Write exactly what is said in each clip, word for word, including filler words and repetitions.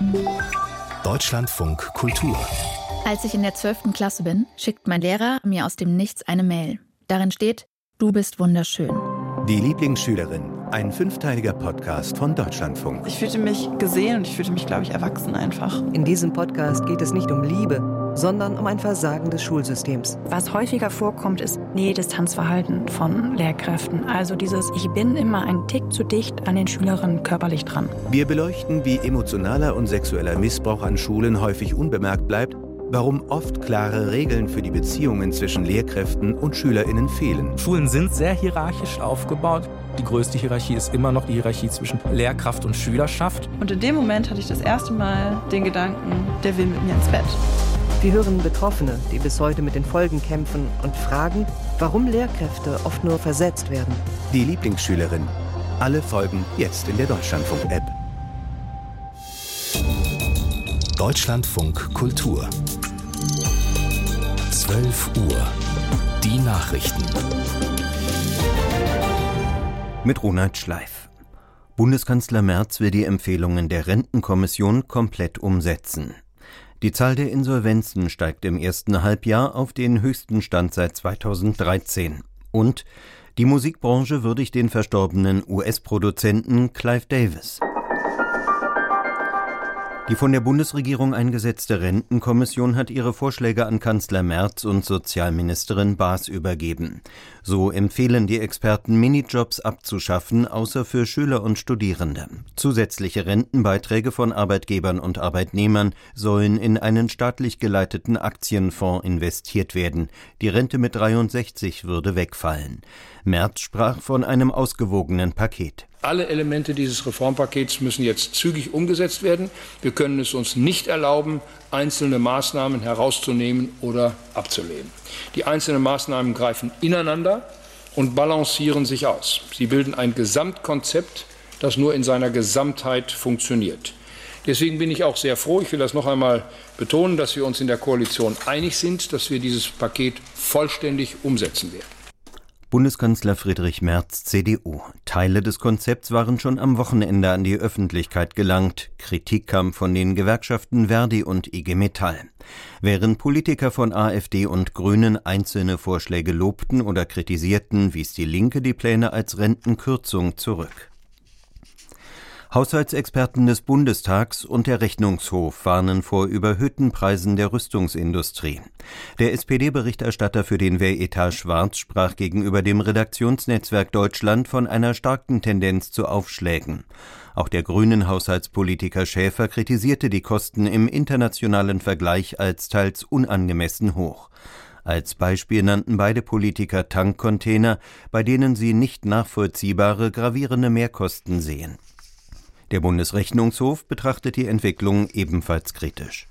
Deutschlandfunk Kultur. Als ich in der zwölften Klasse bin, schickt mein Lehrer mir aus dem Nichts eine Mail. Darin steht: Du bist wunderschön. Die Lieblingsschülerin. Ein fünfteiliger Podcast von Deutschlandfunk. Ich fühlte mich gesehen und ich fühlte mich, glaube ich, erwachsen einfach. In diesem Podcast geht es nicht um Liebe, sondern um ein Versagen des Schulsystems. Was häufiger vorkommt, ist Nähe-Distanz-Verhalten von Lehrkräften. Also dieses, ich bin immer ein Tick zu dicht an den Schülerinnen körperlich dran. Wir beleuchten, wie emotionaler und sexueller Missbrauch an Schulen häufig unbemerkt bleibt, warum oft klare Regeln für die Beziehungen zwischen Lehrkräften und SchülerInnen fehlen. Schulen sind sehr hierarchisch aufgebaut. Die größte Hierarchie ist immer noch die Hierarchie zwischen Lehrkraft und Schülerschaft. Und in dem Moment hatte ich das erste Mal den Gedanken, der will mit mir ins Bett. Wir hören Betroffene, die bis heute mit den Folgen kämpfen und fragen, warum Lehrkräfte oft nur versetzt werden. Die Lieblingsschülerin. Alle Folgen jetzt in der Deutschlandfunk-App. Deutschlandfunk Kultur. zwölf Uhr. Die Nachrichten. Mit Ronald Schleif. Bundeskanzler Merz will die Empfehlungen der Rentenkommission komplett umsetzen. Die Zahl der Insolvenzen steigt im ersten Halbjahr auf den höchsten Stand seit zweitausenddreizehn. Und die Musikbranche würdigt den verstorbenen U S-Produzenten Clive Davis. Die von der Bundesregierung eingesetzte Rentenkommission hat ihre Vorschläge an Kanzler Merz und Sozialministerin Baas übergeben. So empfehlen die Experten, Minijobs abzuschaffen, außer für Schüler und Studierende. Zusätzliche Rentenbeiträge von Arbeitgebern und Arbeitnehmern sollen in einen staatlich geleiteten Aktienfonds investiert werden. Die Rente mit dreiundsechzig würde wegfallen. Merz sprach von einem ausgewogenen Paket. Alle Elemente dieses Reformpakets müssen jetzt zügig umgesetzt werden. Wir können es uns nicht erlauben, einzelne Maßnahmen herauszunehmen oder abzulehnen. Die einzelnen Maßnahmen greifen ineinander und balancieren sich aus. Sie bilden ein Gesamtkonzept, das nur in seiner Gesamtheit funktioniert. Deswegen bin ich auch sehr froh, ich will das noch einmal betonen, dass wir uns in der Koalition einig sind, dass wir dieses Paket vollständig umsetzen werden. Bundeskanzler Friedrich Merz, C D U. Teile des Konzepts waren schon am Wochenende an die Öffentlichkeit gelangt. Kritik kam von den Gewerkschaften Verdi und I G Metall. Während Politiker von AfD und Grünen einzelne Vorschläge lobten oder kritisierten, wies die Linke die Pläne als Rentenkürzung zurück. Haushaltsexperten des Bundestags und der Rechnungshof warnen vor überhöhten Preisen der Rüstungsindustrie. Der S P D-Berichterstatter für den Wehretat Schwarz sprach gegenüber dem Redaktionsnetzwerk Deutschland von einer starken Tendenz zu Aufschlägen. Auch der grünen Haushaltspolitiker Schäfer kritisierte die Kosten im internationalen Vergleich als teils unangemessen hoch. Als Beispiel nannten beide Politiker Tankcontainer, bei denen sie nicht nachvollziehbare, gravierende Mehrkosten sehen. Der Bundesrechnungshof betrachtet die Entwicklung ebenfalls kritisch.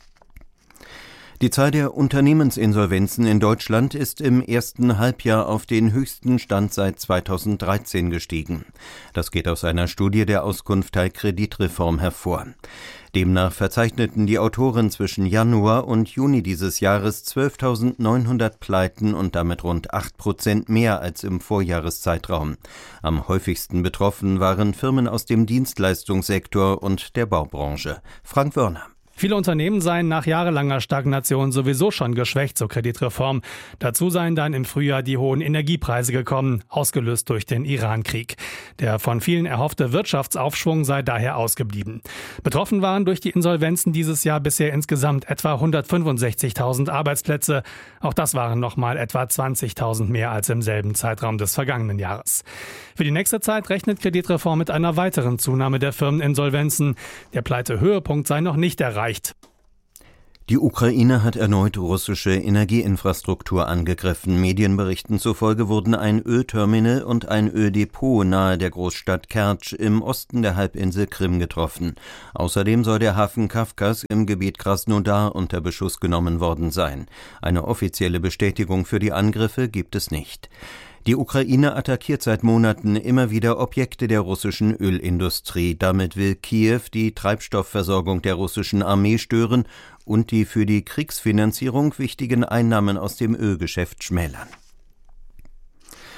Die Zahl der Unternehmensinsolvenzen in Deutschland ist im ersten Halbjahr auf den höchsten Stand seit zweitausenddreizehn gestiegen. Das geht aus einer Studie der Auskunft Teil Kreditreform hervor. Demnach verzeichneten die Autoren zwischen Januar und Juni dieses Jahres zwölftausendneunhundert Pleiten und damit rund acht Prozent mehr als im Vorjahreszeitraum. Am häufigsten betroffen waren Firmen aus dem Dienstleistungssektor und der Baubranche. Frank Wörner. Viele Unternehmen seien nach jahrelanger Stagnation sowieso schon geschwächt zur Kreditreform. Dazu seien dann im Frühjahr die hohen Energiepreise gekommen, ausgelöst durch den Iran-Krieg. Der von vielen erhoffte Wirtschaftsaufschwung sei daher ausgeblieben. Betroffen waren durch die Insolvenzen dieses Jahr bisher insgesamt etwa hundertfünfundsechzigtausend Arbeitsplätze. Auch das waren nochmal etwa zwanzigtausend mehr als im selben Zeitraum des vergangenen Jahres. Für die nächste Zeit rechnet Kreditreform mit einer weiteren Zunahme der Firmeninsolvenzen. Der Pleitehöhepunkt sei noch nicht erreicht. Die Ukraine hat erneut russische Energieinfrastruktur angegriffen. Medienberichten zufolge wurden ein Ölterminal und ein Öldepot nahe der Großstadt Kertsch im Osten der Halbinsel Krim getroffen. Außerdem soll der Hafen Kafkas im Gebiet Krasnodar unter Beschuss genommen worden sein. Eine offizielle Bestätigung für die Angriffe gibt es nicht. Die Ukraine attackiert seit Monaten immer wieder Objekte der russischen Ölindustrie. Damit will Kiew die Treibstoffversorgung der russischen Armee stören und die für die Kriegsfinanzierung wichtigen Einnahmen aus dem Ölgeschäft schmälern.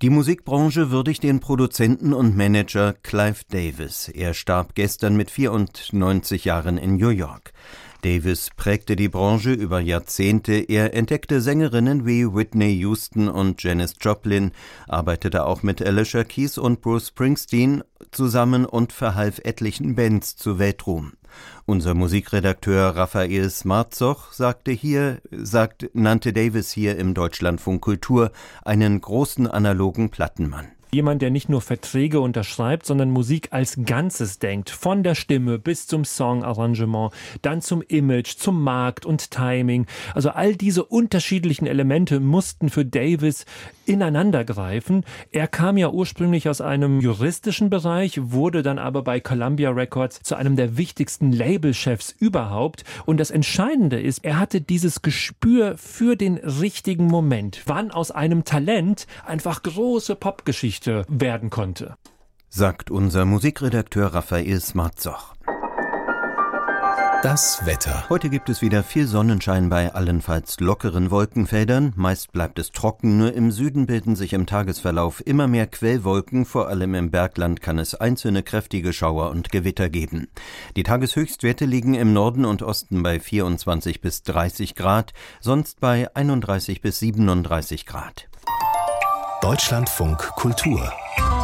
Die Musikbranche würdigt den Produzenten und Manager Clive Davis. Er starb gestern mit vierundneunzig Jahren in New York. Davis prägte die Branche über Jahrzehnte. Er entdeckte Sängerinnen wie Whitney Houston und Janis Joplin, arbeitete auch mit Alicia Keys und Bruce Springsteen zusammen und verhalf etlichen Bands zu Weltruhm. Unser Musikredakteur Raphael Smartzoch sagte hier, sagt, nannte Davis hier im Deutschlandfunk Kultur einen großen analogen Plattenmann. Jemand, der nicht nur Verträge unterschreibt, sondern Musik als Ganzes denkt. Von der Stimme bis zum Songarrangement, dann zum Image, zum Markt und Timing. Also all diese unterschiedlichen Elemente mussten für Davis ineinander greifen. Er kam ja ursprünglich aus einem juristischen Bereich, wurde dann aber bei Columbia Records zu einem der wichtigsten Labelchefs überhaupt. Und das Entscheidende ist, er hatte dieses Gespür für den richtigen Moment, wann aus einem Talent einfach große Popgeschichte werden konnte. Sagt unser Musikredakteur Raphael Smartzoch. Das Wetter. Heute gibt es wieder viel Sonnenschein bei allenfalls lockeren Wolkenfeldern. Meist bleibt es trocken, nur im Süden bilden sich im Tagesverlauf immer mehr Quellwolken. Vor allem im Bergland kann es einzelne kräftige Schauer und Gewitter geben. Die Tageshöchstwerte liegen im Norden und Osten bei vierundzwanzig bis dreißig Grad, sonst bei einunddreißig bis siebenunddreißig Grad. Deutschlandfunk Kultur.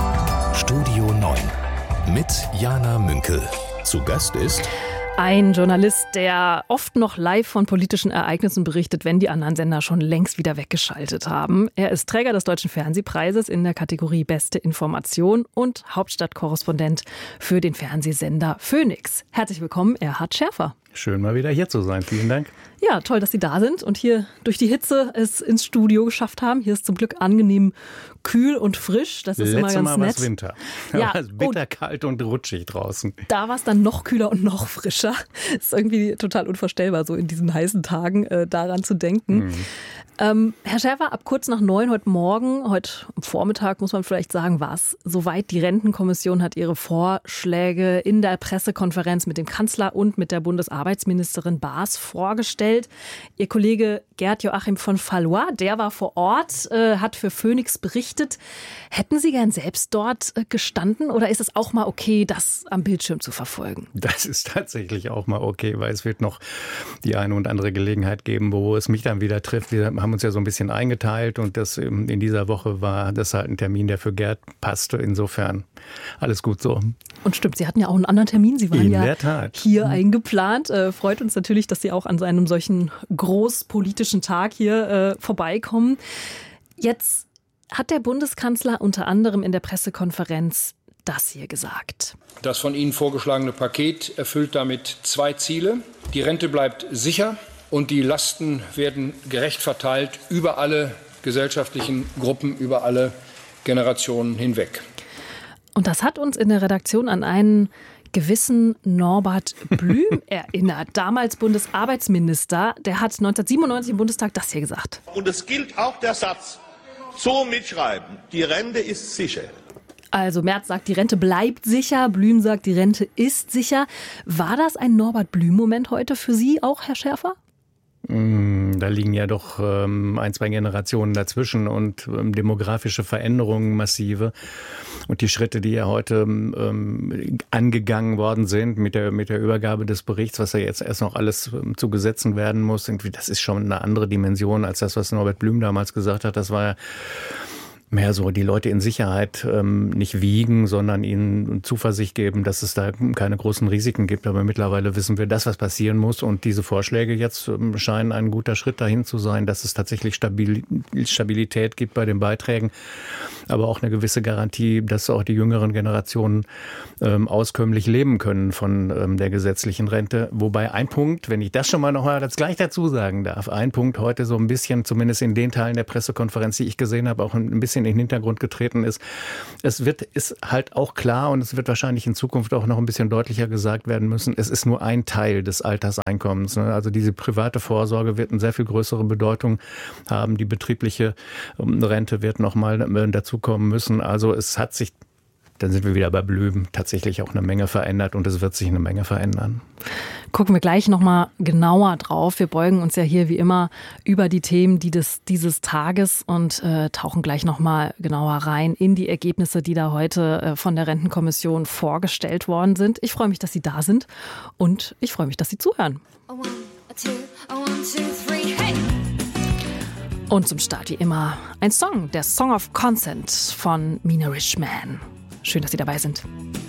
Studio neun mit Jana Münkel. Zu Gast ist ein Journalist, der oft noch live von politischen Ereignissen berichtet, wenn die anderen Sender schon längst wieder weggeschaltet haben. Er ist Träger des Deutschen Fernsehpreises in der Kategorie Beste Information und Hauptstadtkorrespondent für den Fernsehsender Phoenix. Herzlich willkommen, Erhard Schärfer. Schön, mal wieder hier zu sein. Vielen Dank. Ja, toll, dass Sie da sind und hier durch die Hitze es ins Studio geschafft haben. Hier ist zum Glück angenehm kühl und frisch. Das ist Letzte immer ganz Mal nett. war es Winter. Da ja, war es bitterkalt und rutschig draußen. Da war es dann noch kühler und noch frischer. Das ist irgendwie total unvorstellbar, so in diesen heißen Tagen äh, daran zu denken. Mhm. Ähm, Herr Schärfer, ab kurz nach neun heute Morgen, heute am Vormittag muss man vielleicht sagen, war es soweit. Die Rentenkommission hat ihre Vorschläge in der Pressekonferenz mit dem Kanzler und mit der Bundesarbeitsministerin Baas vorgestellt. Ihr Kollege Gerd-Joachim von Fallois, der war vor Ort, äh, hat für Phoenix berichtet. Hätten Sie gern selbst dort äh, gestanden oder ist es auch mal okay, das am Bildschirm zu verfolgen? Das ist tatsächlich auch mal okay, weil es wird noch die eine und andere Gelegenheit geben, wo es mich dann wieder trifft. Wir haben uns ja so ein bisschen eingeteilt und das in dieser Woche war das halt ein Termin, der für Gerd passte. Insofern alles gut so. Und stimmt, Sie hatten ja auch einen anderen Termin. Sie waren in ja der Tat. hier mhm. eingeplant. Äh, freut uns natürlich, dass Sie auch an einem solchen großpolitischen Tag hier äh, vorbeikommen. Jetzt hat der Bundeskanzler unter anderem in der Pressekonferenz das hier gesagt. Das von Ihnen vorgeschlagene Paket erfüllt damit zwei Ziele. Die Rente bleibt sicher und die Lasten werden gerecht verteilt über alle gesellschaftlichen Gruppen, über alle Generationen hinweg. Und das hat uns in der Redaktion an einen gewissen Norbert Blüm erinnert, damals Bundesarbeitsminister. Der hat neunzehnhundertsiebenundneunzig im Bundestag das hier gesagt. Und es gilt auch der Satz, so mitschreiben, die Rente ist sicher. Also Merz sagt, die Rente bleibt sicher, Blüm sagt, die Rente ist sicher. War das ein Norbert Blüm-Moment heute für Sie auch, Herr Schärfer? Da liegen ja doch ähm, ein, zwei Generationen dazwischen und ähm, demografische Veränderungen massive. Und die Schritte, die ja heute ähm, angegangen worden sind mit der, mit der Übergabe des Berichts, was ja jetzt erst noch alles ähm, zu Gesetzen werden muss, irgendwie, das ist schon eine andere Dimension als das, was Norbert Blüm damals gesagt hat. Das war ja mehr so die Leute in Sicherheit ähm, nicht wiegen, sondern ihnen Zuversicht geben, dass es da keine großen Risiken gibt. Aber mittlerweile wissen wir das, was passieren muss. Und diese Vorschläge jetzt ähm, scheinen ein guter Schritt dahin zu sein, dass es tatsächlich Stabil- Stabilität gibt bei den Beiträgen, aber auch eine gewisse Garantie, dass auch die jüngeren Generationen ähm, auskömmlich leben können von ähm, der gesetzlichen Rente. Wobei ein Punkt, wenn ich das schon mal noch mal gleich dazu sagen darf, ein Punkt heute so ein bisschen, zumindest in den Teilen der Pressekonferenz, die ich gesehen habe, auch ein bisschen in den Hintergrund getreten ist. Es wird, ist halt auch klar und es wird wahrscheinlich in Zukunft auch noch ein bisschen deutlicher gesagt werden müssen, es ist nur ein Teil des Alterseinkommens. Also diese private Vorsorge wird eine sehr viel größere Bedeutung haben. Die betriebliche Rente wird noch mal dazukommen müssen. Also es hat sich, dann sind wir wieder bei Blüm, tatsächlich auch eine Menge verändert und es wird sich eine Menge verändern. Gucken wir gleich nochmal genauer drauf. Wir beugen uns ja hier wie immer über die Themen die des, dieses Tages und äh, tauchen gleich nochmal genauer rein in die Ergebnisse, die da heute äh, von der Rentenkommission vorgestellt worden sind. Ich freue mich, dass Sie da sind und ich freue mich, dass Sie zuhören. Und zum Start wie immer ein Song, der Song of Consent von Mina Richman. Schön, dass Sie dabei sind.